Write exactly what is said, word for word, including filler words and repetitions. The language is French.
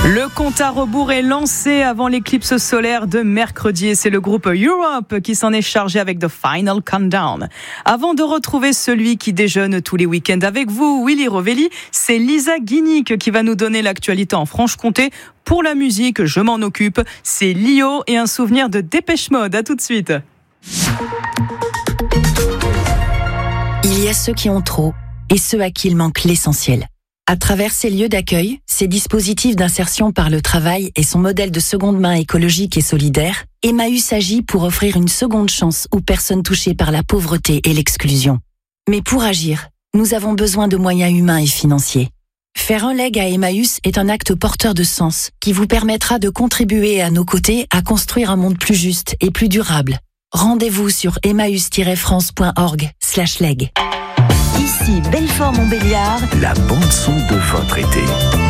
Le compte à rebours est lancé avant l'éclipse solaire de mercredi et c'est le groupe Europe qui s'en est chargé avec The Final Countdown. Avant de retrouver celui qui déjeune tous les week-ends avec vous, Willy Rovelli, c'est Lisa Guinic qui va nous donner l'actualité en Franche-Comté. Pour la musique, je m'en occupe, c'est Lio et un souvenir de Dépêche Mode. À tout de suite. Il y a ceux qui ont trop et ceux à qui il manque l'essentiel. À travers ces lieux d'accueil, ces dispositifs d'insertion par le travail et son modèle de seconde main écologique et solidaire, Emmaüs agit pour offrir une seconde chance aux personnes touchées par la pauvreté et l'exclusion. Mais pour agir, nous avons besoin de moyens humains et financiers. Faire un leg à Emmaüs est un acte porteur de sens qui vous permettra de contribuer à nos côtés à construire un monde plus juste et plus durable. Rendez-vous sur emmaüs tiret france point org slash leg. Ici Belfort Montbéliard, la bande-son de votre été.